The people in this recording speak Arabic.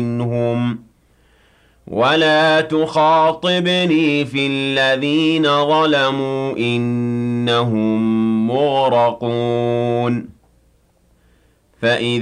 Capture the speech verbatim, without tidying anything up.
منهم ولا تخاطبني في الذين ظلموا إنهم مغرقون فإذا